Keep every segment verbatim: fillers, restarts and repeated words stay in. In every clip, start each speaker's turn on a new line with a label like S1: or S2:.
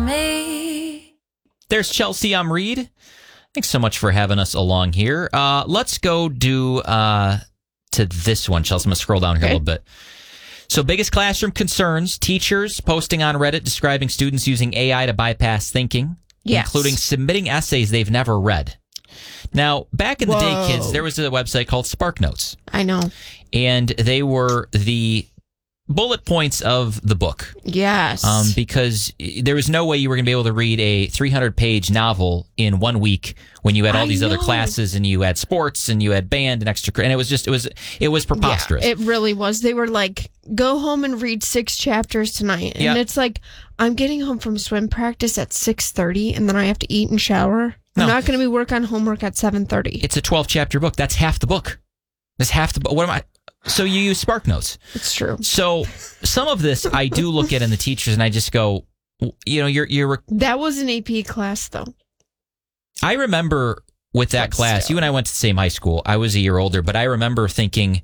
S1: me.
S2: There's Chelsea. I'm Reed. Thanks so much for having us along here. Uh, let's go do uh, to this one, Chelsea. I'm going to scroll down here okay. a little bit. So, biggest classroom concerns, teachers posting on Reddit describing students using A I to bypass thinking, yes. including submitting essays they've never read. Now, back in the
S3: Whoa.
S2: day, kids, there was a website called SparkNotes.
S3: I know.
S2: And they were the bullet points of the book.
S3: Yes.
S2: Um, because there was no way you were going to be able to read a three hundred page novel in one week when you had all
S3: I
S2: these
S3: know.
S2: other classes and you had sports and you had band and extra, and it was just, it was, it was preposterous.
S3: Yeah, it really was. They were like, go home and read six chapters tonight. And
S2: yeah.
S3: it's like, I'm getting home from swim practice at six thirty and then I have to eat and shower.
S2: No.
S3: I'm not going to be work on homework at seven thirty.
S2: It's a twelve chapter book. That's half the book. That's half the book. What am I? So you use SparkNotes.
S3: It's true.
S2: So some of this I do look at in the teachers and I just go, you know, you're, you're.
S3: That was an A P class though.
S2: I remember with that
S3: but
S2: class,
S3: still.
S2: you and I went to the same high school. I was a year older, but I remember thinking,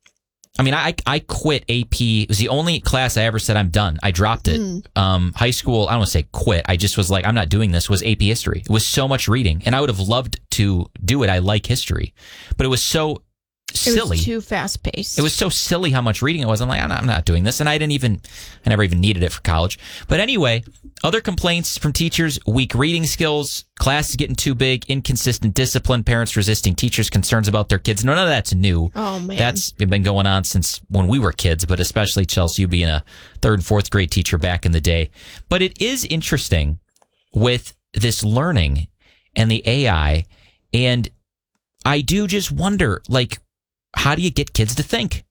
S2: I mean, I I quit A P. It was the only class I ever said I'm done. I dropped it. Mm. Um, high school, I don't want to say quit. I just was like, I'm not doing this, was A P history. It was so much reading, and I would have loved to do it. I like history, but it was so silly.
S3: It was too fast paced.
S2: It was so silly how much reading it was. I'm like, I'm not, I'm not doing this. And I didn't even, I never even needed it for college. But anyway, other complaints from teachers, weak reading skills, classes getting too big, inconsistent discipline, parents resisting teachers' concerns about their kids. None of that's new.
S3: Oh, man.
S2: That's been going on since when we were kids, but especially Chelsea, you being a third and fourth grade teacher back in the day. But it is interesting with this learning and the A I. And I do just wonder, like, how do you get kids to think?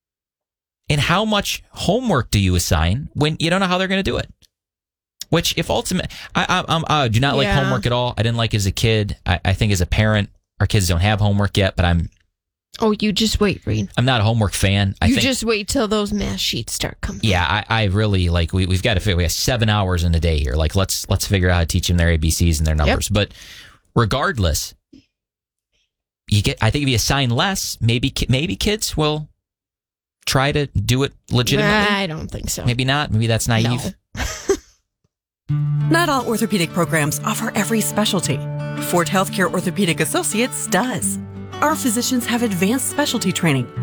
S2: And how much homework do you assign when you don't know how they're going to do it? Which, if ultimate, I, I, I do not like
S3: yeah.
S2: homework at all. I didn't like it as a kid. I, I think as a parent, our kids don't have homework yet, but I'm.
S3: Oh, you just wait, Reed.
S2: I'm not a homework fan. I
S3: you
S2: think,
S3: just wait till those math sheets start coming.
S2: Yeah, I, I really like. We we've got to figure. We have seven hours in a day here. Like let's let's figure out how to teach them their A B Cs and their numbers. Yep. But regardless. You get. I think if you assign less, maybe maybe kids will try to do it legitimately.
S3: I don't think so.
S2: Maybe not. Maybe that's naive.
S4: No. Not all orthopedic programs offer every specialty. Fort Healthcare Orthopedic Associates does. Our physicians have advanced specialty training